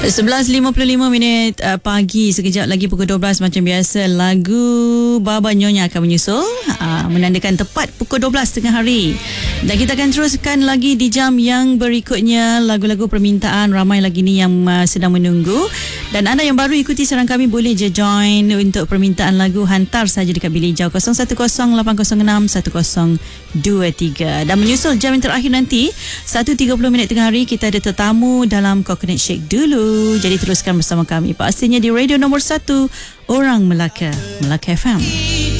11.55 pagi. Sekejap lagi pukul 12 macam biasa. Lagu Baba Nyonya akan menyusul, menandakan tepat pukul 12 tengah hari. Dan kita akan teruskan lagi di jam yang berikutnya. Lagu-lagu permintaan ramai lagi ni yang sedang menunggu. Dan anda yang baru ikuti saran kami, boleh je join untuk permintaan lagu. Hantar saja dekat bilik hijau 0108061023. Dan menyusul jam yang terakhir nanti 1.30 tengah hari, kita ada tetamu dalam Coconut Shake dulu. Jadi teruskan bersama kami, pastinya di radio nombor 1 Orang Melaka, Melaka FM.